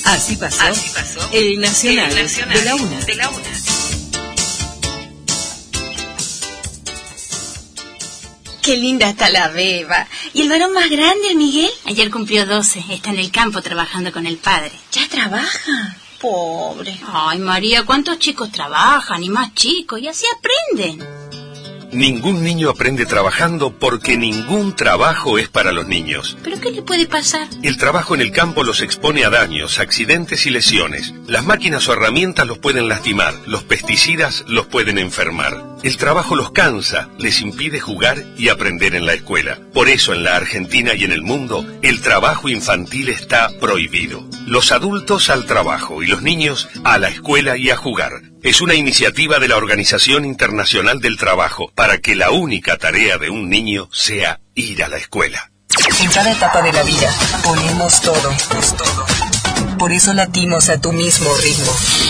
Así pasó el Nacional de la Una. Qué linda está la beba. ¿Y el varón más grande, el Miguel? Ayer cumplió 12. Está en el campo trabajando con el padre. ¿Ya trabaja? Pobre. Ay, María, ¿cuántos chicos trabajan? Y más chicos. Y así aprenden. Ningún niño aprende trabajando porque ningún trabajo es para los niños. ¿Pero qué le puede pasar? El trabajo en el campo los expone a daños, accidentes y lesiones. Las máquinas o herramientas los pueden lastimar, los pesticidas los pueden enfermar. El trabajo los cansa, les impide jugar y aprender en la escuela. Por eso en la Argentina y en el mundo, el trabajo infantil está prohibido. Los adultos al trabajo y los niños a la escuela y a jugar. Es una iniciativa de la Organización Internacional del Trabajo para que la única tarea de un niño sea ir a la escuela. En cada etapa de la vida ponemos todo. Por eso latimos a tu mismo ritmo.